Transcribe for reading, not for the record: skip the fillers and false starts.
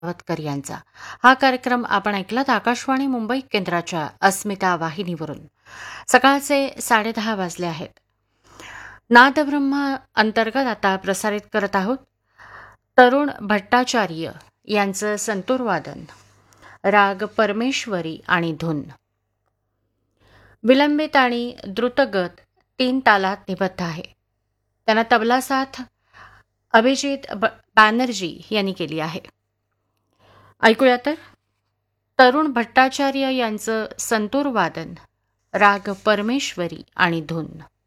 सावतकर यांचा. हा कार्यक्रम आपण ऐकलात आकाशवाणी मुंबई केंद्राच्या अस्मिता वाहिनीवरून. सकाळचे 10:30 वाजले आहेत. नादब्रह्म अंतर्गत आता प्रसारित करत आहोत तरुण भट्टाचार्य यांचं संतूर वादन, राग परमेश्वरी आणि धून. विलंबित आणि द्रुतगत 3 तालात निबद्ध आहे. त्यांना तबला साथ अभिजित बॅनर्जी यांनी केली आहे. ऐकूया तर तरुण भट्टाचार्य यांचं संतूर वादन, राग परमेश्वरी आणि धून.